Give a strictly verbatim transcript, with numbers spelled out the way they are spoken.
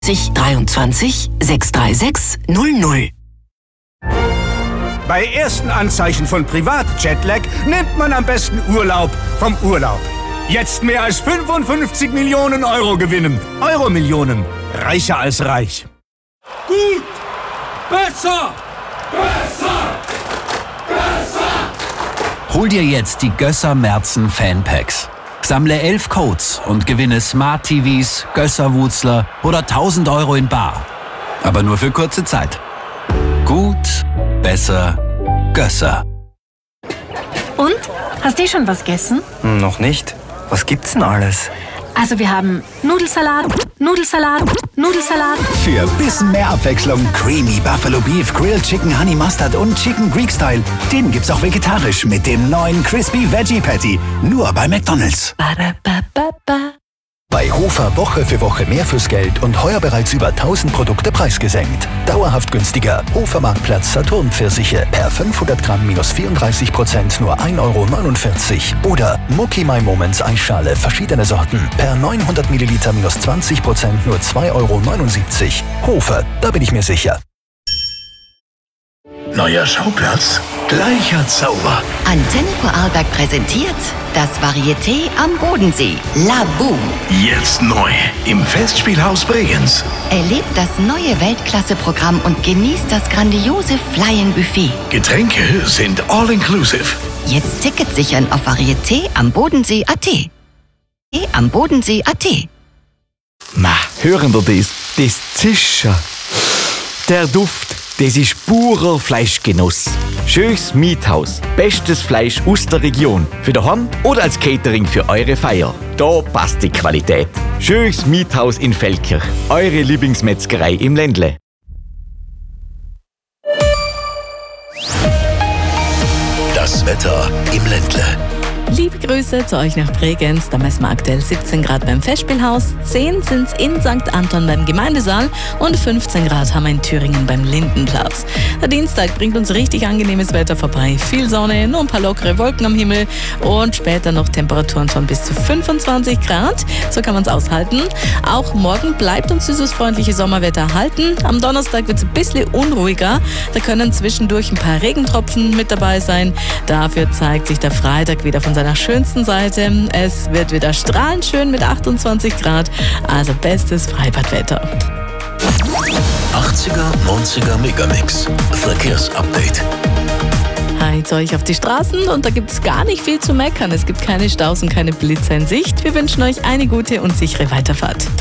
dreiundzwanzig sechs drei sechs null null. Bei ersten Anzeichen von Privat-Jetlag nimmt man am besten Urlaub vom Urlaub. Jetzt mehr als fünfundfünfzig Millionen Euro gewinnen. Euro-Millionen. Reicher als reich. Gut! Besser! Besser! Besser! Hol dir jetzt die Gösser Merzen Fanpacks. Sammle elf Codes und gewinne Smart-T Vs, Gösser-Wutzler oder tausend Euro in bar. Aber nur für kurze Zeit. Gut, besser, Gösser. Und? Hast du schon was gegessen? Noch nicht. Was gibt's denn alles? Also wir haben Nudelsalat, Nudelsalat, Nudelsalat. Für bisschen mehr Abwechslung Creamy Buffalo Beef, Grilled Chicken Honey Mustard und Chicken Greek Style. Den gibt's auch vegetarisch mit dem neuen Crispy Veggie Patty. Nur bei McDonald's. Ba-da-ba-ba-ba. Bei Hofer Woche für Woche mehr fürs Geld und heuer bereits über tausend Produkte preisgesenkt. Dauerhaft günstiger. Hofer Marktplatz Saturn Pfirsiche per fünfhundert Gramm minus vierunddreißig Prozent nur ein Euro neunundvierzig. Oder Mucky My Moments Eisschale verschiedene Sorten per neunhundert Milliliter minus zwanzig Prozent nur zwei Euro neunundsiebzig. Hofer, da bin ich mir sicher. Neuer Schauplatz, gleicher Zauber. Antenne Vorarlberg präsentiert das Varieté am Bodensee. La Boom. Jetzt neu im Festspielhaus Bregenz. Erlebt das neue Weltklasse-Programm und genießt das grandiose Fly-In-Buffet. Getränke sind all-inclusive. Jetzt Tickets sichern auf Varieté am Bodensee Punkt at. Am Bodensee Punkt at. Ma, hören wir das? Das Zischen. Der Duft. Das ist purer Fleischgenuss. Schönes Miethaus. Bestes Fleisch aus der Region. Für daheim oder als Catering für eure Feier. Da passt die Qualität. Schönes Miethaus in Feldkirch. Eure Lieblingsmetzgerei im Ländle. Das Wetter im Ländle. Liebe Grüße zu euch nach Bregenz. Da messen wir aktuell siebzehn Grad beim Festspielhaus, zehn sind es in Sankt Anton beim Gemeindesaal und fünfzehn Grad haben wir in Thüringen beim Lindenplatz. Der Dienstag bringt uns richtig angenehmes Wetter vorbei. Viel Sonne, nur ein paar lockere Wolken am Himmel und später noch Temperaturen von bis zu fünfundzwanzig Grad. So kann man es aushalten. Auch morgen bleibt uns dieses freundliche Sommerwetter erhalten. Am Donnerstag wird es ein bisschen unruhiger. Da können zwischendurch ein paar Regentropfen mit dabei sein. Dafür zeigt sich der Freitag wieder von seiner schönsten Seite. Es wird wieder strahlend schön mit achtundzwanzig Grad, also bestes Freibadwetter. achtziger, neunziger Megamix. Verkehrsupdate. Hi zu euch auf die Straßen und da gibt es gar nicht viel zu meckern. Es gibt keine Staus und keine Blitze in Sicht. Wir wünschen euch eine gute und sichere Weiterfahrt.